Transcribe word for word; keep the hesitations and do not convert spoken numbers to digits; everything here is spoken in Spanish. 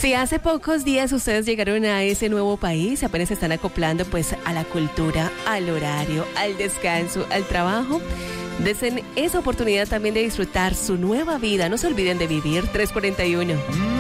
Si hace pocos días ustedes llegaron a ese nuevo país, apenas se están acoplando pues a la cultura, al horario, al descanso, al trabajo, desen esa oportunidad también de disfrutar su nueva vida. No se olviden de vivir. Tres cuarenta y uno.